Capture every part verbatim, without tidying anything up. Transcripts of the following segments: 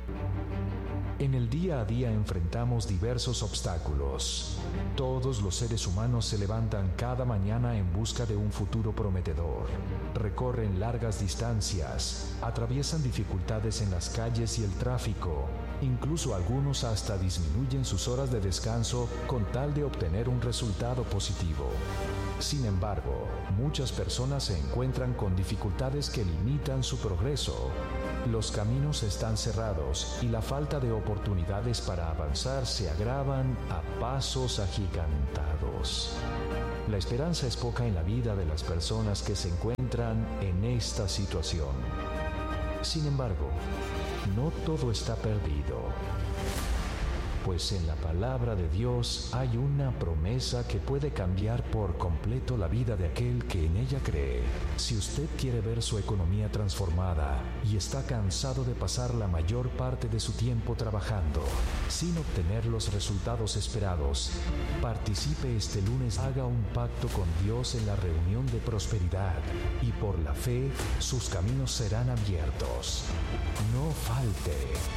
En el día a día enfrentamos diversos obstáculos. Todos los seres humanos se levantan cada mañana en busca de un futuro prometedor. Recorren largas distancias, atraviesan dificultades en las calles y el tráfico. Incluso algunos hasta disminuyen sus horas de descanso con tal de obtener un resultado positivo. Sin embargo, muchas personas se encuentran con dificultades que limitan su progreso. Los caminos están cerrados y la falta de oportunidades para avanzar se agravan a pasos agigantados. La esperanza es poca en la vida de las personas que se encuentran en esta situación. Sin embargo, no todo está perdido, pues en la palabra de Dios hay una promesa que puede cambiar por completo la vida de aquel que en ella cree. Si usted quiere ver su economía transformada y está cansado de pasar la mayor parte de su tiempo trabajando sin obtener los resultados esperados, participe este lunes, haga un pacto con Dios en la reunión de prosperidad y por la fe sus caminos serán abiertos. No falte.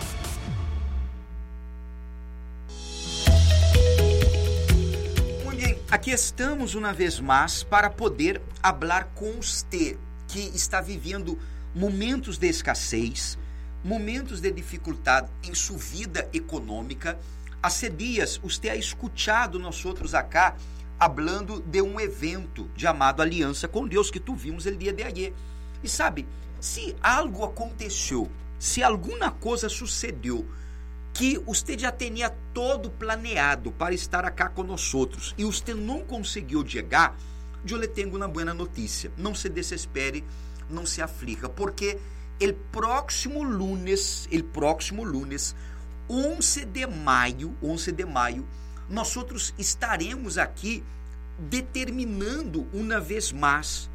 Aqui estamos uma vez mais para poder falar com você que está vivendo momentos de escassez, momentos de dificuldade em sua vida econômica. Há dias você ha escutado nós outros acá falando de um evento chamado Aliança com Deus que tu vimos el dia de ayer. E sabe, se algo aconteceu, se alguma coisa sucedeu que você já tinha todo planeado para estar aqui com nós outros e você não conseguiu chegar, eu lhe tenho uma boa notícia. Não se desespere, não se aflija, porque el próximo lunes, el próximo lunes, onze de maio, onze de maio, nós outros estaremos aqui determinando uma vez mais,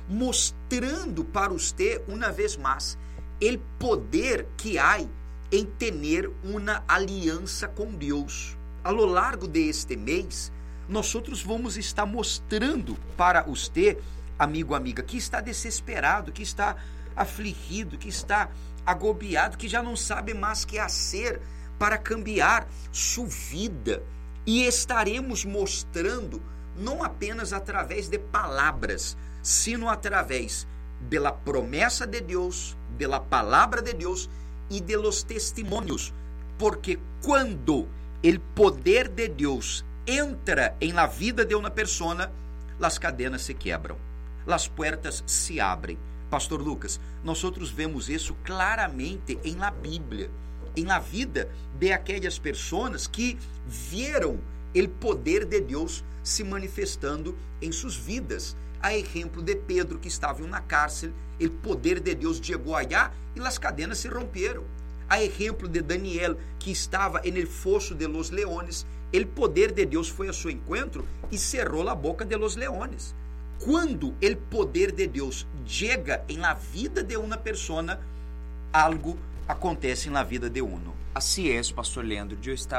mostrando para você uma vez mais, el poder que há em ter uma aliança com Deus. A lo largo de este mês, nós outros vamos estar mostrando para você, amigo, amiga, que está desesperado, que está afligido, que está agobiado, que já não sabe mais o que fazer para cambiar sua vida. E estaremos mostrando não apenas através de palavras, sino através da promessa de Deus, da palavra de Deus e de los testemunhos, porque quando o poder de Deus entra em la vida de uma pessoa, as cadenas se quebram, as portas se abrem. Pastor Lucas, nós outros vemos isso claramente em la Bíblia, em la vida de aquelas pessoas que viram o poder de Deus se manifestando em suas vidas. A exemplo de Pedro, que estava em uma cárcel, o poder de Deus chegou allá e as cadenas se romperam. A exemplo de Daniel, que estava en el fosso de los leones, o poder de Deus foi a seu encontro e cerrou a boca de los leones. Quando o poder de Deus chega em la vida de uma pessoa, algo acontece em la vida de uno. Así es, Pastor Leandro. Yo estaba